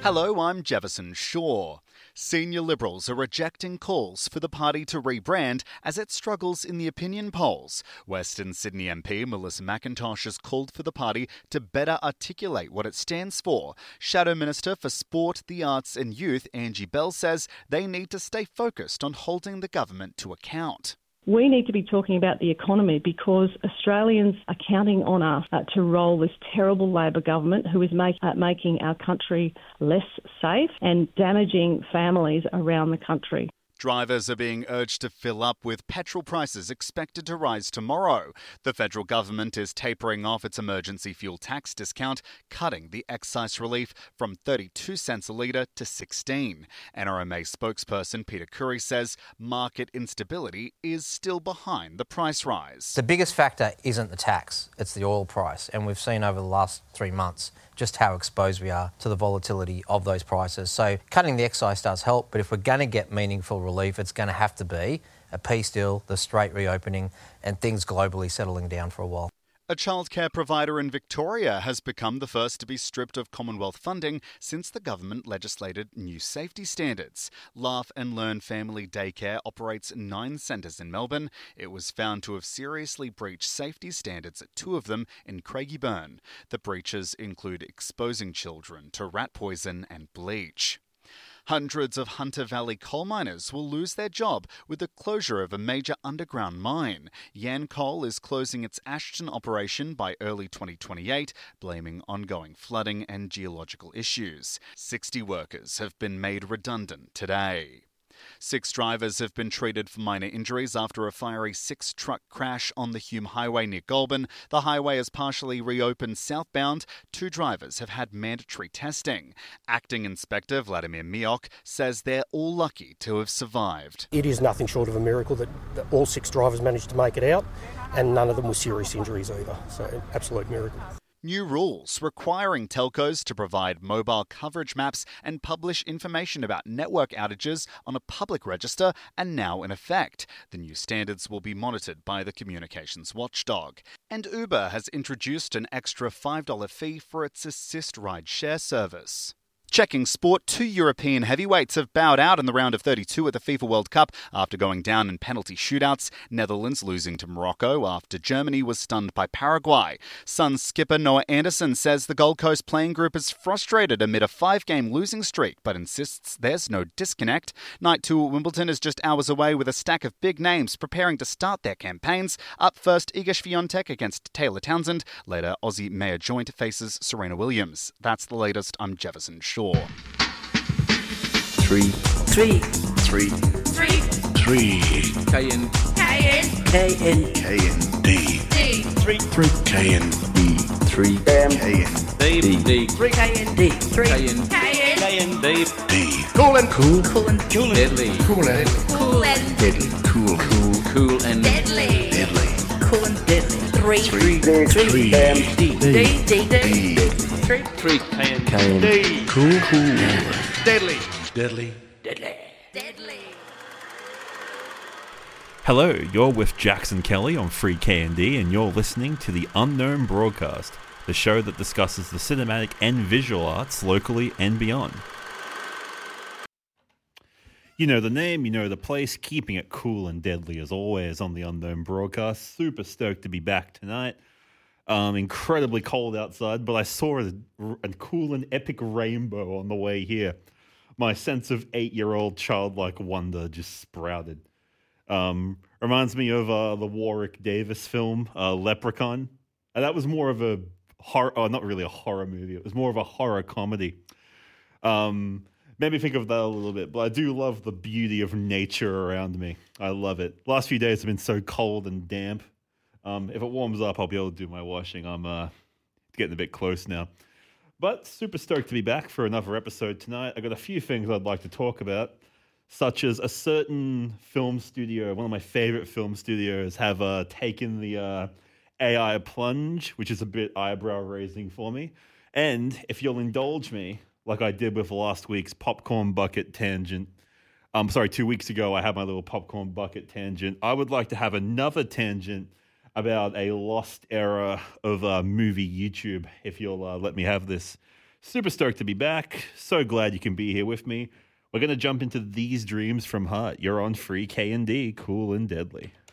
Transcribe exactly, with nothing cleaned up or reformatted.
Hello, I'm Jefferson Shaw. Senior Liberals are rejecting calls for the party to rebrand as it struggles in the opinion polls. Western Sydney M P Melissa McIntosh has called for the party to better articulate what it stands for. Shadow Minister for Sport, the Arts and Youth Angie Bell says they need to stay focused on holding the government to account. We need to be talking about the economy because Australians are counting on us uh, to roll this terrible Labor government who is make, uh, making our country less safe and damaging families around the country. Drivers are being urged to fill up with petrol prices expected to rise tomorrow. The federal government is tapering off its emergency fuel tax discount, cutting the excise relief from thirty-two cents a litre to sixteen. N R M A spokesperson Peter Curry says market instability is still behind the price rise. The biggest factor isn't the tax, it's the oil price. And we've seen over the last three months just how exposed we are to the volatility of those prices. So cutting the excise does help, but if we're going to get meaningful relief, it's going to have to be a peace deal, the straight reopening, and things globally settling down for a while. A childcare provider in Victoria has become the first to be stripped of Commonwealth funding since the government legislated new safety standards. Laugh and Learn Family Daycare operates nine centres in Melbourne. It was found to have seriously breached safety standards at two of them in Craigieburn. The breaches include exposing children to rat poison and bleach. Hundreds of Hunter Valley coal miners will lose their job with the closure of a major underground mine. Yancoal is closing its Ashton operation by early twenty twenty-eight, blaming ongoing flooding and geological issues. sixty workers have been made redundant today. Six drivers have been treated for minor injuries after a fiery six-truck crash on the Hume Highway near Goulburn. The highway is partially reopened southbound. Two drivers have had mandatory testing. Acting Inspector Vladimir Miok says they're all lucky to have survived. It is nothing short of a miracle that, that all six drivers managed to make it out, and none of them with serious injuries either. So, absolute miracle. New rules requiring telcos to provide mobile coverage maps and publish information about network outages on a public register are now in effect. The new standards will be monitored by the communications watchdog. And Uber has introduced an extra five dollars fee for its Assist ride share service. Checking sport, two European heavyweights have bowed out in the round of thirty-two at the FIFA World Cup after going down in penalty shootouts. Netherlands losing to Morocco after Germany was stunned by Paraguay. Sun skipper Noah Anderson says the Gold Coast playing group is frustrated amid a five-game losing streak, but insists there's no disconnect. Night two at Wimbledon is just hours away with a stack of big names preparing to start their campaigns. Up first, Iga Swiatek against Taylor Townsend. Later, Aussie Maya Joint faces Serena Williams. That's the latest. I'm Jefferson Shaw. Three. Three. Three. Three. Three. K N. K N. K N. K N. D. D. Three. Three. K N. D. Three. M. K N. D. D. Three. K N. D. Three. K N. K N. K N. D. D. Cool and Cool. Cool and Cool and deadly. Cool and Cool and deadly. Cool. Cool. Cool and Deadly. Deadly. Cool and deadly. Three. Three. Three. Three. M. D. D. D. D. D. Three. Three. K N. K N. D. Cool. Cool. Deadly. Deadly. Deadly. Deadly. Hello, you're with Jackson Kelly on Free K N D and you're listening to The Unknown Broadcast, the show that discusses the cinematic and visual arts locally and beyond. You know the name, you know the place, keeping it cool and deadly as always on The Unknown Broadcast. Super stoked to be back tonight. Um, incredibly cold outside, but I saw a, a cool and epic rainbow on the way here. My sense of eight-year-old childlike wonder just sprouted. Um, reminds me of uh, the Warwick Davis film, uh, Leprechaun. And that was more of a horror, oh, not really a horror movie. It was more of a horror comedy. Um, made me think of that a little bit, but I do love the beauty of nature around me. I love it. Last few days have been so cold and damp. Um, if it warms up, I'll be able to do my washing. I'm uh, getting a bit close now. But super stoked to be back for another episode tonight. I got a few things I'd like to talk about, such as a certain film studio, one of my favorite film studios, have uh, taken the uh, A I plunge, which is a bit eyebrow-raising for me. And if you'll indulge me, like I did with last week's popcorn bucket tangent, I'm um, sorry, two weeks ago I had my little popcorn bucket tangent. I would like to have another tangent about a lost era of uh, movie YouTube, if you'll uh, let me have this. Super stoked to be back. So glad you can be here with me. We're going to jump into these dreams from Heart. You're on Free K and D, Cool and Deadly.